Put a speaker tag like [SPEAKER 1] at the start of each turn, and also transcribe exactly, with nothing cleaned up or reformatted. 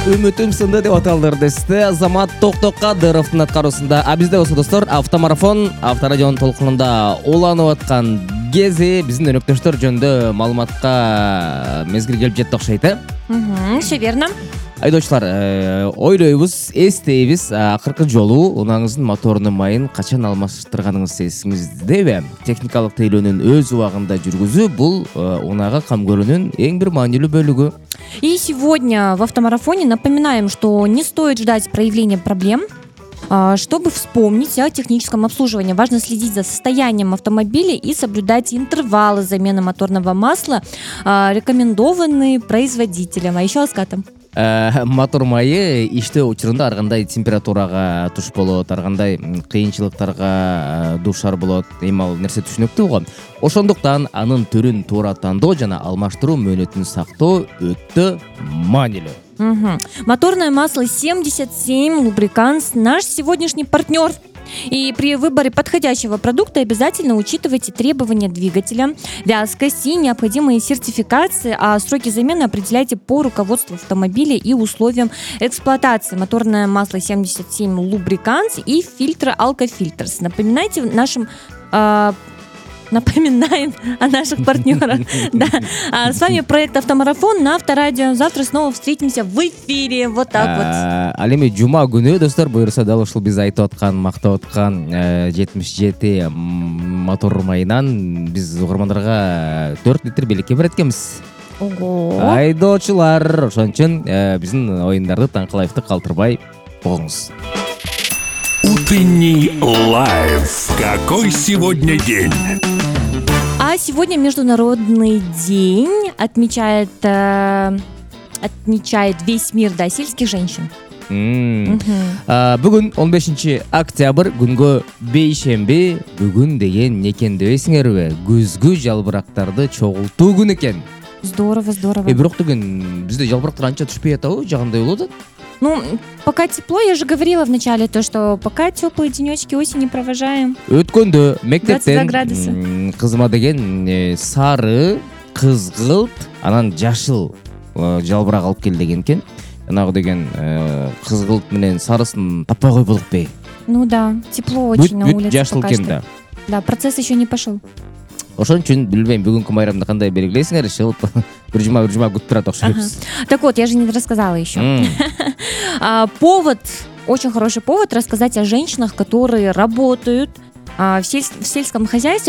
[SPEAKER 1] Үмүтүм сынды деп аталдыр десте Азамат Токтокадыровдун аткаруусунда. А бизде болсо достор автомарафон авторадионун толкунунда уланып аткан кези биздин өнөктөштөр жөнүндө маалыматка мезгил келип жетти окшойт, э?
[SPEAKER 2] Все верно.
[SPEAKER 1] Айдоочулар, ойлойбуз, эстейбиз, акыркы жолу унааңыздын моторунун майын качан алмаштырганыңыз эсиңиздеби? Техникалык тейлөөнүн өз убагында жүргүзүү бул унаага кам көрүүнүн эң бир маанилүү бөлүгү.
[SPEAKER 2] И сегодня в автомарафоне напоминаем, что не стоит ждать проявления проблем. Чтобы вспомнить о техническом обслуживании, важно следить за состоянием автомобиля и соблюдать интервалы замены моторного масла, рекомендованные производителем. А еще Аскатом.
[SPEAKER 1] Мотор майы иштөө учурунда ар кандай температурага туш болот, ар кандай кыйынчылыктарга дуушар болот. Эми ал нерсе түшүнүктүү го. Ошондуктан анын түрүн туура тандоо жана алмаштыруу мөөнөтүн сактоо өтө маанилүү.
[SPEAKER 2] Угу. Моторное масло семьдесят семь Lubricants наш сегодняшний партнер. И при выборе подходящего продукта обязательно учитывайте требования двигателя, вязкость и необходимые сертификации, а сроки замены определяйте по руководству автомобиля и условиям эксплуатации. Моторное масло семьдесят семь Lubricants и фильтры Alka-Filters. Напоминайте нашим... Э, Напоминаем о наших партнерах. Да. А с вами проект Автомарафон на Авторадио. Завтра снова встретимся в эфире. Вот так вот.
[SPEAKER 1] Ал эми жума күнү достор буюрса дал ушул биз айтып аткан, мактап аткан жетимиш жети мотор майынан биз угармандарга төрт литр белекке берет экенбиз.
[SPEAKER 2] Ого.
[SPEAKER 1] Айдоочулар, ошон үчүн биздин оюндарды Таңкылаевди калтырбай угуңуз.
[SPEAKER 3] Утренний лайф. Какой сегодня день?
[SPEAKER 2] А сегодня Международный день отмечает, э, отмечает весь мир, да, сельских женщин.
[SPEAKER 1] Бүгүн он бешинчи октябрь күнгө бейшемби. Бүгүн деген не экен дебейсиңерби? Күзгү жалбырактарды чогултуу күн экен.
[SPEAKER 2] Здорово, здорово.
[SPEAKER 1] Э, бирок деген бизде жалбырактар анча түшпөй атабы, жагандай болуп атат.
[SPEAKER 2] Ну, пока тепло, я же говорила в начале, то, что пока теплые денечки осени провожаем.
[SPEAKER 1] Өткөндө мектептен кызыма деген сары, кызгылт, анан жашыл жалбырак алып кел деген экен. Анагы деген кызгылт менен сарысын таппай кой болуппай.
[SPEAKER 2] Ну да, тепло очень на улице
[SPEAKER 1] жашыл
[SPEAKER 2] пока
[SPEAKER 1] кен да.
[SPEAKER 2] Да, процесс еще не пошел.
[SPEAKER 1] Ошон үчүн билбейм, бүгүнкү майрамды кандай белгилейсиңер, шылып бир жума бир жума күтүп турат окшойбуз.
[SPEAKER 2] Так вот, я же не рассказала еще. Повод, очень хороший повод рассказать о женщинах, которые работают в сельском хозяйстве.